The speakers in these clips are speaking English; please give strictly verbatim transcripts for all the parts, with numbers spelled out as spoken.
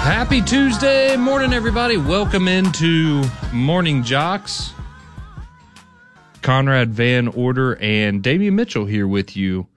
Happy Tuesday morning, everybody. Welcome into Morning Jocks. Conrad Van Order and Damian Mitchell here with you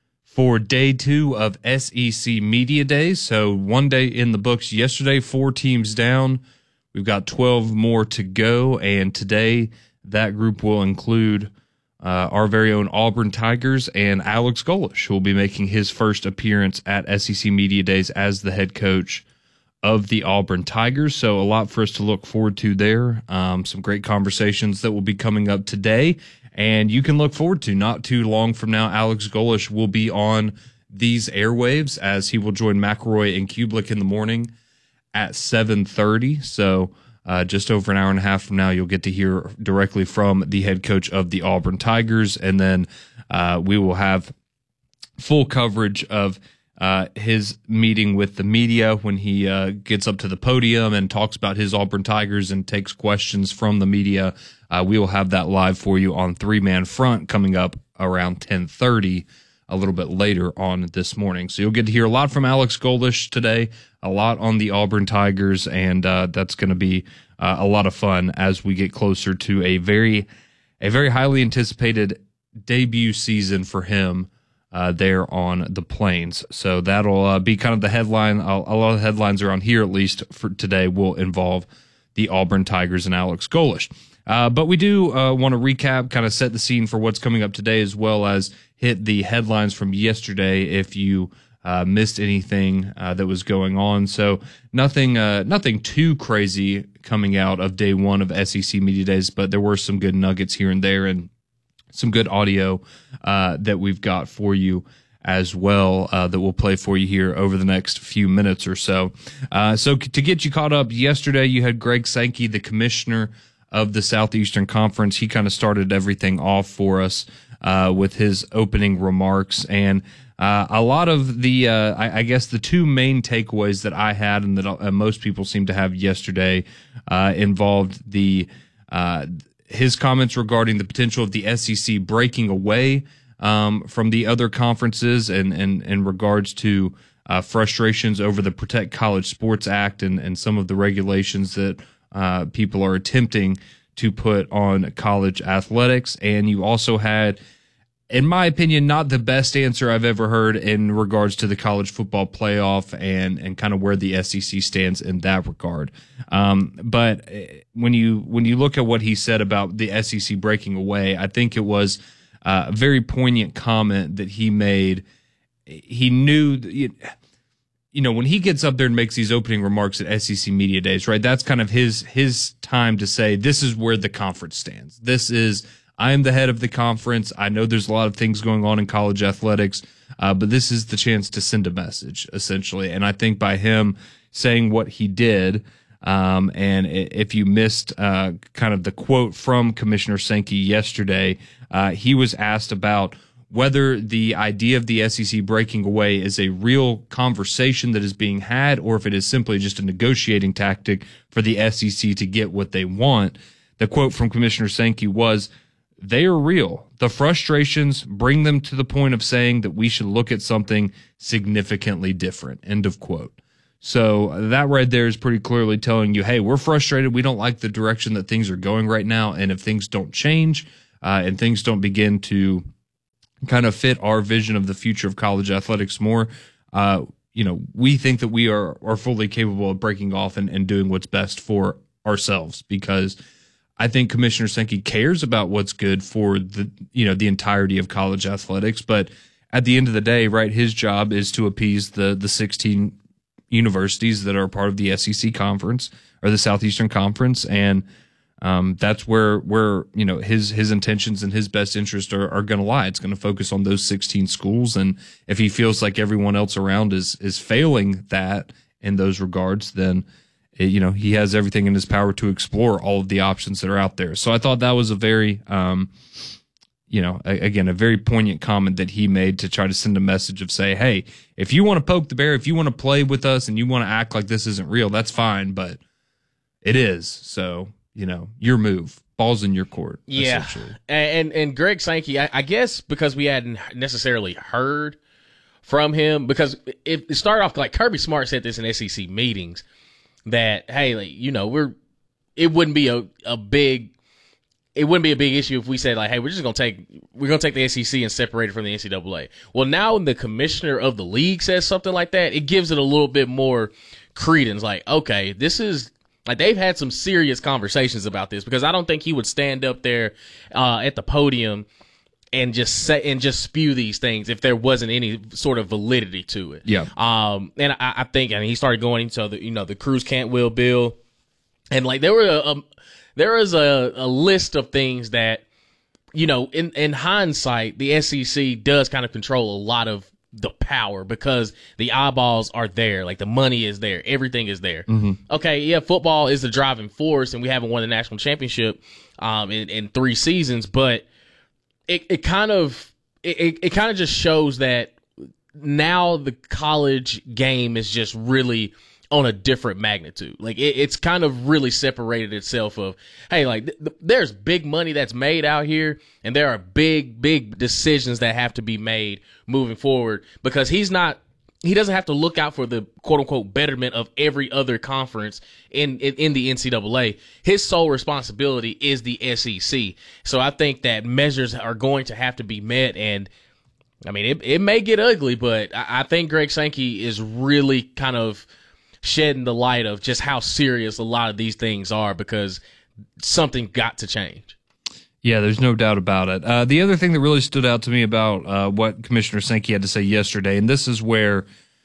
for day two of S E C Media Days. So one day in the books yesterday, four teams down. We've got twelve more to go, and today that group will include uh, our very own Auburn Tigers and Alex Golesh, who will be making his first appearance at S E C Media Days as the head coach of the Auburn Tigers. So a lot for us to look forward to there. Um, some great conversations that will be coming up today, and you can look forward to not too long from now. Alex Golesh will be on these airwaves as he will join McElroy and Kublik in the morning at seven thirty. So uh, just over an hour and a half from now, you'll get to hear directly from the head coach of the Auburn Tigers, and then uh, we will have full coverage of Uh, his meeting with the media when he uh, gets up to the podium and talks about his Auburn Tigers and takes questions from the media. Uh, we will have that live for you on Three Man Front coming up around ten thirty a little bit later on this morning. So you'll get to hear a lot from Alex Golesh today, a lot on the Auburn Tigers, and uh, that's going to be uh, a lot of fun as we get closer to a very, a very highly anticipated debut season for him Uh, there on the Plains. So that'll uh, be kind of the headline. A, a lot of the headlines around here, at least for today, will involve the Auburn Tigers and Alex Golesh. Uh, but we do uh, want to recap, kind of set the scene for what's coming up today, as well as hit the headlines from yesterday if you uh, missed anything uh, that was going on. So nothing, uh, nothing too crazy coming out of day one of S E C Media Days, but there were some good nuggets here and there, and some good audio uh, that we've got for you as well uh, that we'll play for you here over the next few minutes or so. Uh, so to get you caught up, yesterday you had Greg Sankey, the commissioner of the Southeastern Conference. He kind of started everything off for us uh, with his opening remarks. And uh, a lot of the, uh, I, I guess the two main takeaways that I had and that uh, most people seem to have yesterday uh, involved the uh his comments regarding the potential of the S E C breaking away um, from the other conferences and in and, and regards to uh, frustrations over the Protect College Sports Act and, and some of the regulations that uh, people are attempting to put on college athletics. And you also had, in my opinion, not the best answer I've ever heard in regards to the college football playoff and, and kind of where the S E C stands in that regard. Um, but when you when you look at what he said about the S E C breaking away, I think it was uh, a very poignant comment that he made. He knew, you know, when he gets up there and makes these opening remarks at S E C Media Days, right? That's kind of his his time to say, this is where the conference stands. This is, I am the head of the conference. I know there's a lot of things going on in college athletics, uh, but this is the chance to send a message, essentially. And I think by him saying what he did, um, and if you missed uh, kind of the quote from Commissioner Sankey yesterday, uh, he was asked about whether the idea of the S E C breaking away is a real conversation that is being had, or if it is simply just a negotiating tactic for the S E C to get what they want. The quote from Commissioner Sankey was, "They are real. The frustrations bring them to the point of saying that we should look at something significantly different." End of quote. So that right there is pretty clearly telling you, hey, we're frustrated. We don't like the direction that things are going right now. And if things don't change uh, and things don't begin to kind of fit our vision of the future of college athletics more, uh, you know, we think that we are, are fully capable of breaking off and, and doing what's best for ourselves, because I think Commissioner Sankey cares about what's good for the, you know, the entirety of college athletics. But at the end of the day, right, his job is to appease the the sixteen universities that are part of the S E C conference or the Southeastern Conference, and um, that's where where you know his his intentions and his best interest are, are going to lie. It's going to focus on those sixteen schools, and if he feels like everyone else around is is failing that in those regards, then you know, he has everything in his power to explore all of the options that are out there. So I thought that was a very, um, you know, a, again, a very poignant comment that he made to try to send a message of say, hey, if you want to poke the bear, if you want to play with us and you want to act like this isn't real, that's fine, but it is. So, you know, your move. Ball's in your court. Yeah. And, and Greg Sankey, I, I guess because we hadn't necessarily heard from him, because it, it started off like Kirby Smart said this in S E C meetings. that, hey, like, you know, we're, it wouldn't be a, a big, it wouldn't be a big issue if we said like, hey, we're just going to take, we're going to take the S E C and separate it from the N C double A. Well, now when the commissioner of the league says something like that, it gives it a little bit more credence. Like, okay, this is, like, they've had some serious conversations about this, because I don't think he would stand up there uh, at the podium and just say and just spew these things if there wasn't any sort of validity to it. Yeah. Um. And I, I think, I mean, he started going into the, you know, the Cruz Cantwell bill, and like there were a, a there is a, a list of things that, you know, in in hindsight, the S E C does kind of control a lot of the power, because the eyeballs are there, like the money is there, everything is there. Mm-hmm. Okay, yeah, football is the driving force, and we haven't won the national championship um in, in three seasons, but it, it kind of it, it kind of just shows that now the college game is just really on a different magnitude. Like it, it's kind of really separated itself of, hey, like th- th- there's big money that's made out here, and there are big, big decisions that have to be made moving forward, because he's not, he doesn't have to look out for the quote unquote betterment of every other conference in, in, in the N C double A. His sole responsibility is the S E C. So I think that measures are going to have to be met, and I mean, it, it may get ugly, but I, I think Greg Sankey is really kind of shedding the light of just how serious a lot of these things are, because something got to change. Yeah, there's no doubt about it. Uh, the other thing that really stood out to me about uh, what Commissioner Sankey had to say yesterday, and this is where,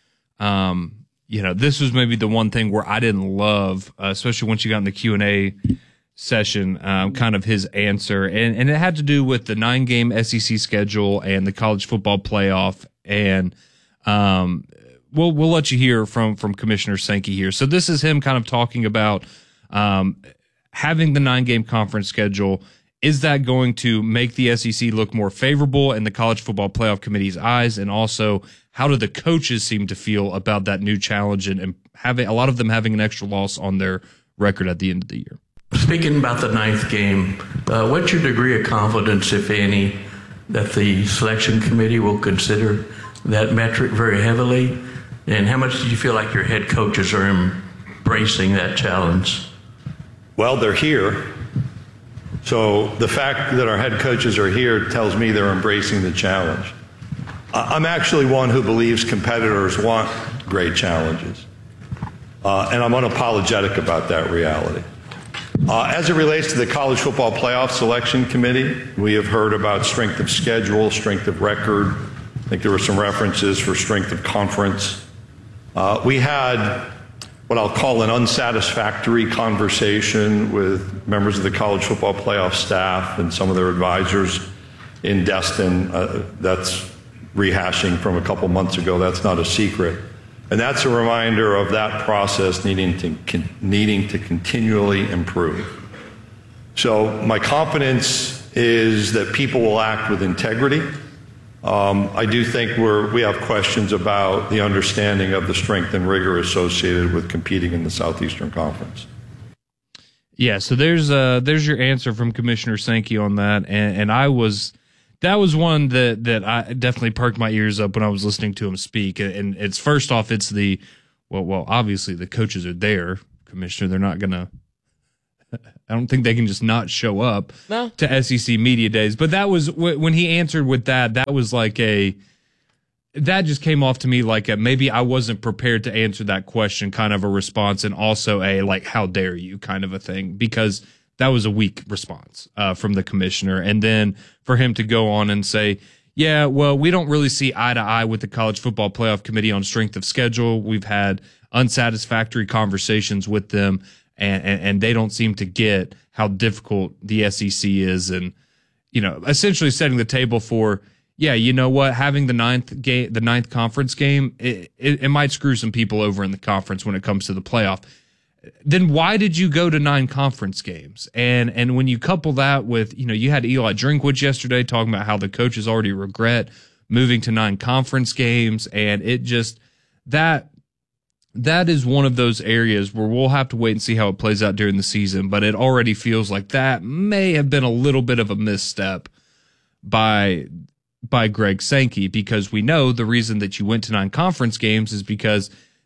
um, you know, this was maybe the one thing where I didn't love, uh, especially once you got in the Q and A session, um, kind of his answer, and, and it had to do with the nine-game S E C schedule and the college football playoff, and um, we'll we'll let you hear from from Commissioner Sankey here. So this is him kind of talking about um, having the nine-game conference schedule. Is that going to make the S E C look more favorable in the College Football Playoff Committee's eyes? And also, how do the coaches seem to feel about that new challenge and, and having a lot of them having an extra loss on their record at the end of the year? Speaking about the ninth game, uh, what's your degree of confidence, if any, that the selection committee will consider that metric very heavily? And how much do you feel like your head coaches are embracing that challenge? Well, they're here. So the fact that our head coaches are here tells me they're embracing the challenge. I'm actually one who believes competitors want great challenges. Uh, and I'm unapologetic about that reality. Uh, as it relates to the College Football Playoff Selection Committee, we have heard about strength of schedule, strength of record. I think there were some references for strength of conference. Uh, we had what I'll call an unsatisfactory conversation with members of the College Football Playoff staff and some of their advisors in Destin. Uh, that's rehashing from a couple months ago. That's not a secret. And that's a reminder of that process needing to, con- needing to continually improve. So my confidence is that people will act with integrity. Um, I do think we're, we have questions about the understanding of the strength and rigor associated with competing in the Southeastern Conference. Yeah, so there's uh there's your answer from Commissioner Sankey on that, and, and I was that was one that that I definitely perked my ears up when I was listening to him speak. And it's first off, it's the well, well, obviously the coaches are there, Commissioner. They're not gonna. I don't think they can just not show up no. to S E C Media Days. But that was when he answered with that, that was like a, that just came off to me like a, maybe I wasn't prepared to answer that question kind of a response, and also a like, how dare you kind of a thing, because that was a weak response uh, from the commissioner. And then for him to go on and say, yeah, well, we don't really see eye to eye with the College Football Playoff Committee on strength of schedule. We've had unsatisfactory conversations with them. And, and, and they don't seem to get how difficult the S E C is, and you know, essentially setting the table for, yeah, you know what, having the ninth game, the ninth conference game, it, it, it might screw some people over in the conference when it comes to the playoff. Then why did you go to nine conference games? And and when you couple that with, you know, you had Eli Drinkwitz yesterday talking about how the coaches already regret moving to nine conference games, and it just that. That is one of those areas where we'll have to wait and see how it plays out during the season, but it already feels like that may have been a little bit of a misstep by by Greg Sankey, because we know the reason that you went to nine conference games is because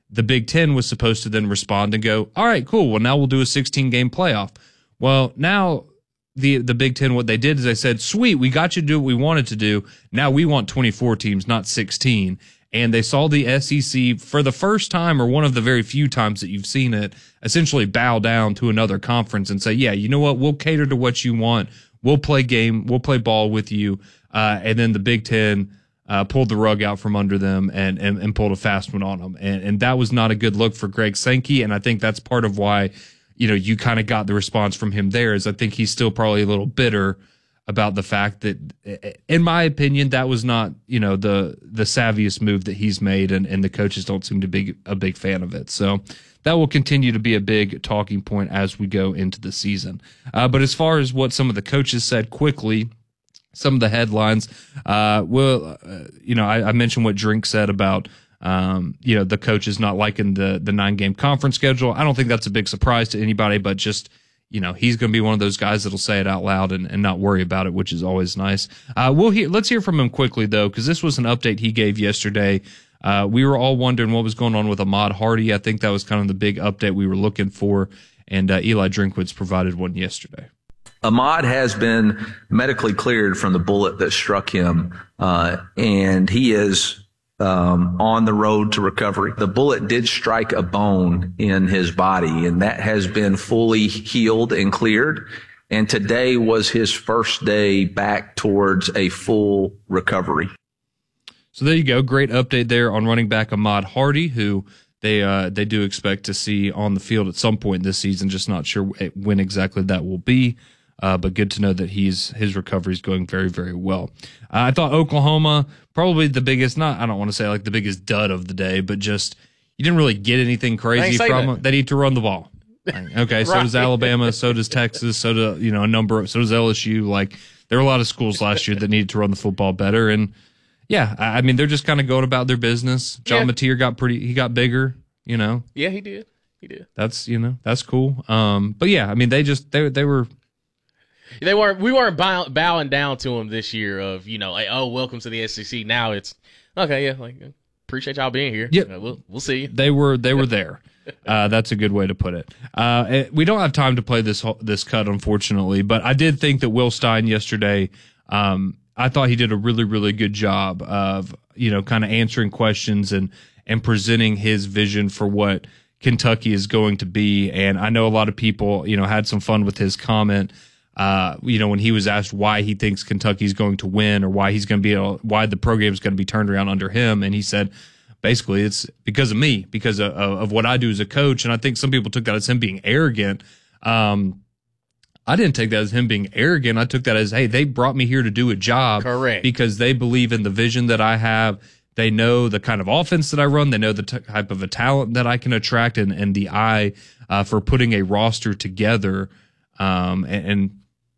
the Big Ten was supposed to then respond and go, all right, cool. Well, now we'll do a sixteen game playoff. Well, now the the Big Ten, what they did is they said, sweet, we got you to do what we wanted to do. Now we want twenty-four teams, not sixteen. And they saw the S E C for the first time, or one of the very few times that you've seen it, essentially bow down to another conference and say, yeah, you know what? We'll cater to what you want. We'll play game. We'll play ball with you. Uh, and then the Big Ten uh, pulled the rug out from under them and, and, and pulled a fast one on them. And, and that was not a good look for Greg Sankey. And I think that's part of why, you know, you kind of got the response from him there, is I think he's still probably a little bitter about the fact that, in my opinion, that was not, you know, the the savviest move that he's made, and, and the coaches don't seem to be a big fan of it. So that will continue to be a big talking point as we go into the season. Uh, but as far as what some of the coaches said quickly, some of the headlines, uh, well, uh, you know, I, I mentioned what Drink said about, um, you know, the coaches not liking the the nine game conference schedule. I don't think that's a big surprise to anybody, but just, you know, he's going to be one of those guys that'll say it out loud and, and not worry about it, which is always nice. Uh, we'll hear, let's hear from him quickly, though, because this was an update he gave yesterday. Uh, we were all wondering what was going on with Ahmad Hardy. I think that was kind of the big update we were looking for, and uh, Eli Drinkwitz provided one yesterday. Ahmad has been medically cleared from the bullet that struck him, uh, and he is Um, on the road to recovery. The bullet did strike a bone in his body, and that has been fully healed and cleared. And today was his first day back towards a full recovery. So there you go. Great update there on running back Ahmad Hardy, who they uh, they do expect to see on the field at some point this season. Just not sure when exactly that will be. Uh, but good to know that he's his recovery is going very, very well. Uh, I thought Oklahoma, probably the biggest, not I don't want to say like the biggest dud of the day, but just you didn't really get anything crazy from them. They need to run the ball. Okay, so Right. does Alabama, so does Texas, so do you know a number, of, so does L S U. Like there were a lot of schools last year that needed to run the football better, and yeah, I, I mean they're just kind of going about their business. John Yeah. Mateer got pretty, he got bigger, you know. Yeah, he did. He did. That's you know that's cool. Um, but yeah, I mean they just they they were. They weren't. We weren't bow, bowing down to him this year. Of you know, like, oh, welcome to the S E C. Now it's okay. Yeah, like appreciate y'all being here. Yep. Uh, we'll we'll see you. They were they were there. Uh, that's a good way to put it. Uh, it- we don't have time to play this whole- this cut, unfortunately, but I did think that Will Stein yesterday. Um, I thought he did a really really good job of you know kind of answering questions and and presenting his vision for what Kentucky is going to be. And I know a lot of people you know had some fun with his comment. Uh, you know, when he was asked why he thinks Kentucky's going to win or why he's going to be, able, why the program is going to be turned around under him. And he said, basically, it's because of me, because of, of what I do as a coach. And I think some people took that as him being arrogant. Um, I didn't take that as him being arrogant. I took that as, hey, they brought me here to do a job. Correct. Because they believe in the vision that I have. They know the kind of offense that I run. They know the t- type of a talent that I can attract and, and the eye uh, for putting a roster together. Um, and, and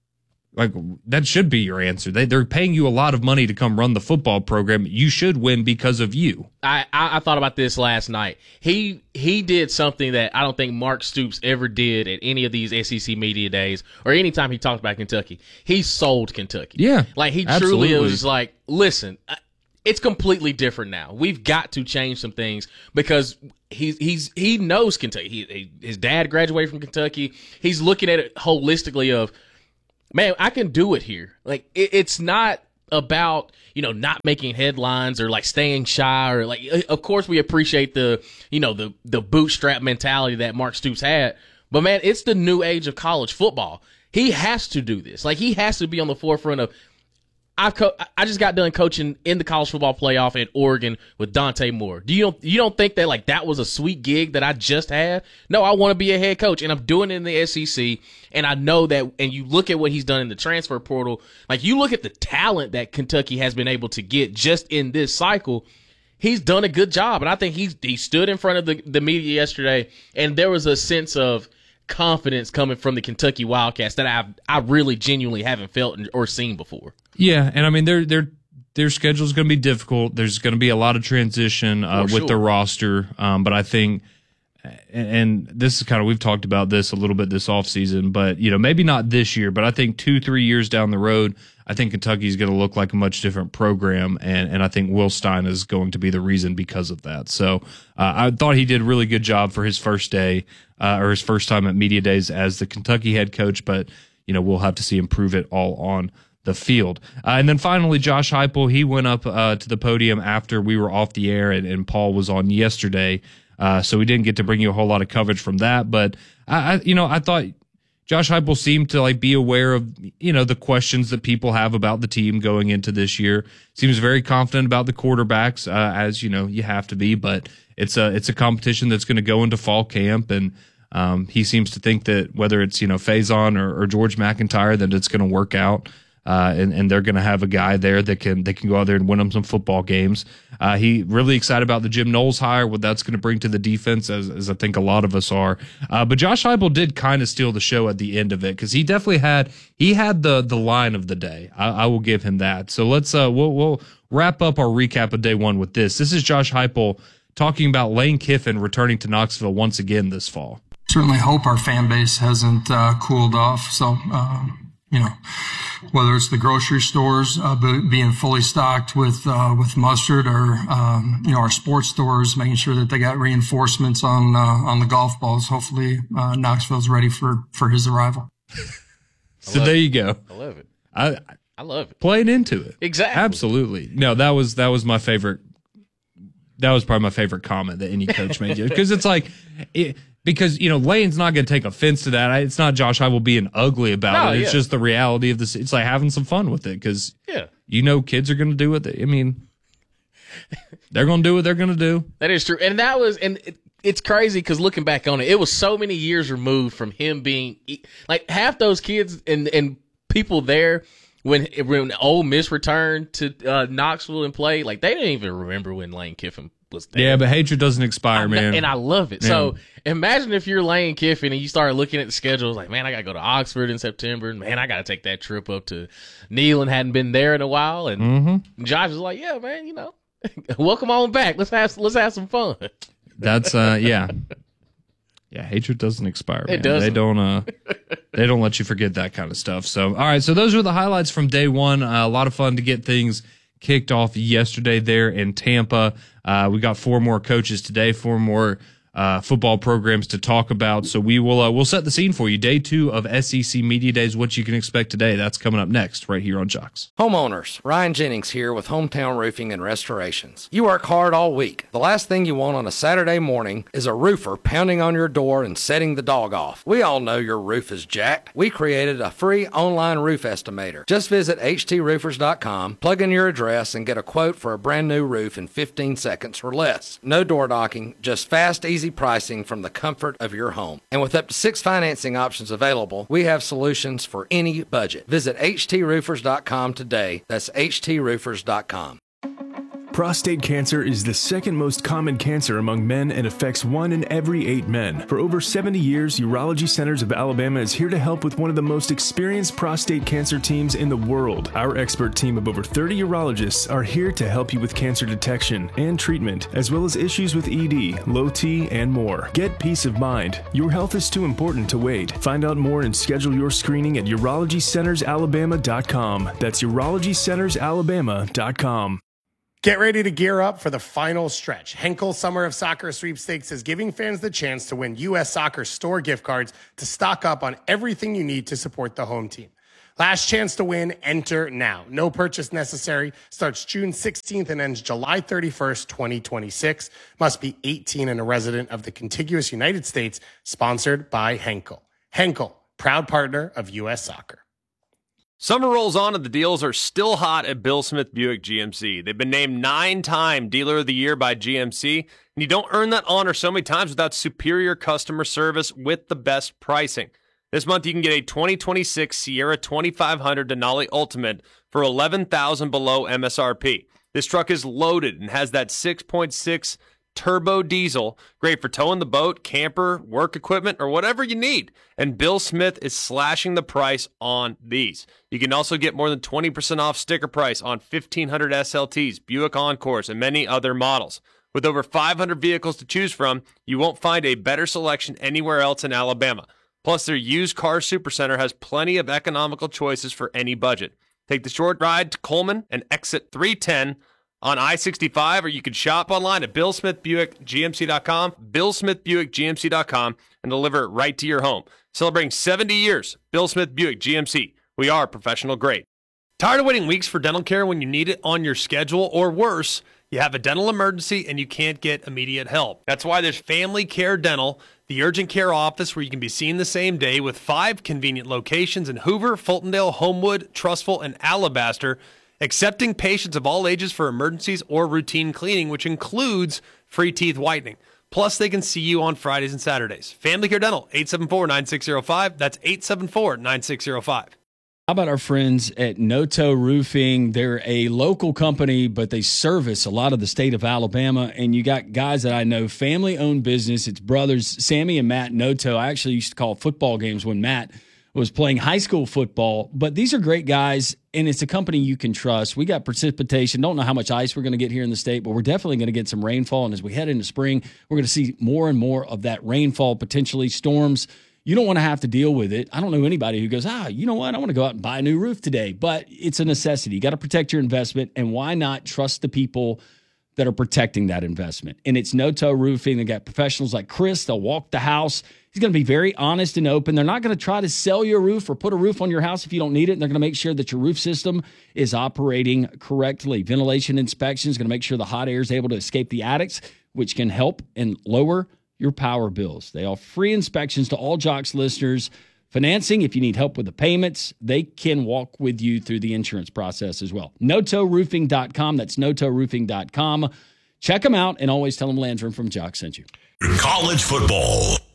like that should be your answer. They they're paying you a lot of money to come run the football program. You should win because of you. I, I, I thought about this last night. He he did something that I don't think Mark Stoops ever did at any of these S E C media days or anytime he talked about Kentucky. He sold Kentucky. Yeah, like he absolutely. truly was like, listen, it's completely different now. We've got to change some things because he's he's he knows Kentucky. He, he, his dad graduated from Kentucky. He's looking at it holistically of, man, I can do it here. Like it, it's not about, you know, not making headlines or like staying shy or like, of course we appreciate the, you know, the, the bootstrap mentality that Mark Stoops had, but man, it's the new age of college football. He has to do this. Like he has to be on the forefront of, I've co- I just got done coaching in the college football playoff at Oregon with Dante Moore. Do you don't you don't think that like that was a sweet gig that I just had? No, I want to be a head coach, and I'm doing it in the S E C. And I know that. And you look at what he's done in the transfer portal. Like you look at the talent that Kentucky has been able to get just in this cycle. He's done a good job, and I think he's he stood in front of the the media yesterday, and there was a sense of confidence coming from the Kentucky Wildcats that I I really genuinely haven't felt or seen before. Yeah, and I mean their their their schedule is going to be difficult. There's going to be a lot of transition uh, with sure. the roster, um, but I think and this is kind of, we've talked about this a little bit this offseason, but, you know, maybe not this year, but I think two, three years down the road, I think Kentucky's going to look like a much different program, and, and I think Will Stein is going to be the reason because of that. So uh, I thought he did a really good job for his first day uh, or his first time at Media Days as the Kentucky head coach, but, you know, we'll have to see him prove it all on the field. Uh, and then finally, Josh Heupel, he went up uh, to the podium after we were off the air and, and Paul was on yesterday. Uh, so we didn't get to bring you a whole lot of coverage from that, but I, I you know, I thought Josh Heupel seemed to like be aware of, you know, the questions that people have about the team going into this year. Seems very confident about the quarterbacks, uh, as you know, you have to be. But it's a it's a competition that's going to go into fall camp, and um, he seems to think that whether it's you know Faison or, or George McIntyre, that it's going to work out. Uh, and, and they're going to have a guy there that can that can go out there and win them some football games. Uh, he really excited about the Jim Knowles hire, what that's going to bring to the defense, as, as I think a lot of us are. Uh, but Josh Heupel did kind of steal the show at the end of it, because he definitely had he had the the line of the day. I, I will give him that. So let's uh we'll we'll wrap up our recap of day one with this. This is Josh Heupel talking about Lane Kiffin returning to Knoxville once again this fall. Certainly hope our fan base hasn't uh, cooled off. So. Um You know, whether it's the grocery stores uh, being fully stocked with uh, with mustard, or um, you know, our sports stores making sure that they got reinforcements on uh, on the golf balls. Hopefully, uh, Knoxville's ready for for his arrival. So there you go. I love it. I I love it. Playing into it. Exactly. Absolutely. No, that was that was my favorite. That was probably my favorite comment that any coach made, because it's like. It, Because, you know, Lane's not going to take offense to that. It's not Josh Heupel being ugly about no, it. It's yeah. just the reality of this. It's like having some fun with it, because, yeah. you know, kids are going to do what they, I mean, they're going to do what they're going to do. That is true. And that was, and it, it's crazy because looking back on it, it was so many years removed from him being, like, half those kids and, and people there when, when Ole Miss returned to uh, Knoxville and played, like, they didn't even remember when Lane Kiffin was there. Yeah, but hatred doesn't expire, I, man. And I love it. Yeah. So imagine if you're Lane Kiffin and you start looking at the schedule, like, man, I got to go to Oxford in September. And, man, I got to take that trip up to Neal and hadn't been there in a while. And mm-hmm. Josh is like, yeah, man, you know, welcome on back. Let's have let's have some fun. That's, uh, yeah. Yeah, hatred doesn't expire, man. It doesn't. They don't, uh, they don't let you forget that kind of stuff. So, all right. So those are the highlights from day one. Uh, a lot of fun to get things kicked off yesterday there in Tampa. Uh, we got four more coaches today, four more uh, football programs to talk about. So we will uh, we'll set the scene for you. Day two of S E C Media Days, what you can expect today. That's coming up next right here on Jocks. Homeowners, Ryan Jennings here with Hometown Roofing and Restorations. You work hard all week. The last thing you want on a Saturday morning is a roofer pounding on your door and setting the dog off. We all know your roof is jacked. We created a free online roof estimator. Just visit H T roofers dot com, plug in your address, and get a quote for a brand new roof in fifteen seconds or less. No door knocking, just fast, easy pricing from the comfort of your home. And with up to six financing options available, we have solutions for any budget. Visit H T roofers dot com today. That's H T roofers dot com. Prostate cancer is the second most common cancer among men and affects one in every eight men. For over seventy years, Urology Centers of Alabama is here to help with one of the most experienced prostate cancer teams in the world. Our expert team of over thirty urologists are here to help you with cancer detection and treatment, as well as issues with E D, low T, and more. Get peace of mind. Your health is too important to wait. Find out more and schedule your screening at urology centers alabama dot com. That's urology centers alabama dot com. Get ready to gear up for the final stretch. Henkel Summer of Soccer Sweepstakes is giving fans the chance to win U S Soccer store gift cards to stock up on everything you need to support the home team. Last chance to win, enter now. No purchase necessary. Starts June sixteenth and ends July thirty-first, twenty twenty-six. Must be eighteen and a resident of the contiguous United States. Sponsored by Henkel. Henkel, proud partner of U S Soccer. Summer rolls on and the deals are still hot at Bill Smith Buick G M C. They've been named nine-time Dealer of the Year by G M C, and you don't earn that honor so many times without superior customer service with the best pricing. This month you can get a twenty twenty-six Sierra twenty-five hundred Denali Ultimate for eleven thousand dollars below M S R P. This truck is loaded and has that six point six turbo diesel, great for towing the boat, camper, work equipment, or whatever you need. And Bill Smith is slashing the price on these. You can also get more than twenty percent off sticker price on fifteen hundred S L Ts, Buick Encores, and many other models. With over five hundred vehicles to choose from, you won't find a better selection anywhere else in Alabama. Plus, their used car supercenter has plenty of economical choices for any budget. Take the short ride to Coleman and exit three ten on I sixty-five, or you can shop online at bill smith buick g m c dot com, bill smith buick g m c dot com, and deliver it right to your home. Celebrating seventy years, Bill Smith Buick G M C. We are professional grade. Tired of waiting weeks for dental care when you need it on your schedule, or worse, you have a dental emergency and you can't get immediate help? That's why there's Family Care Dental, the urgent care office where you can be seen the same day, with five convenient locations in Hoover, Fultondale, Homewood, Trussville, and Alabaster, accepting patients of all ages for emergencies or routine cleaning, which includes free teeth whitening. Plus, they can see you on Fridays and Saturdays. Family Care Dental, eight seven four, nine six zero five. That's eight seven four, nine six zero five. How about our friends at Noto Roofing? They're a local company, but they service a lot of the state of Alabama. And you got guys that I know, family-owned business. It's brothers, Sammy and Matt Noto. I actually used to call football games when Matt was playing high school football. But these are great guys, and it's a company you can trust. We got precipitation. Don't know how much ice we're going to get here in the state, but we're definitely going to get some rainfall. And as we head into spring, we're going to see more and more of that rainfall, potentially storms. You don't want to have to deal with it. I don't know anybody who goes, ah, you know what? I want to go out and buy a new roof today. But it's a necessity. You got to protect your investment, and why not trust the people that are protecting that investment? And it's Noto Roofing. They got professionals like Chris. They'll walk the house. He's going to be very honest and open. They're not going to try to sell you a roof or put a roof on your house if you don't need it. And they're going to make sure that your roof system is operating correctly. Ventilation inspection is going to make sure the hot air is able to escape the attics, which can help and lower your power bills. They offer free inspections to all Jocks listeners. Financing, if you need help with the payments, they can walk with you through the insurance process as well. Noto Roofing dot com. That's Noto Roofing dot com. Check them out, and always tell them Landrum from Jocks sent you. College football.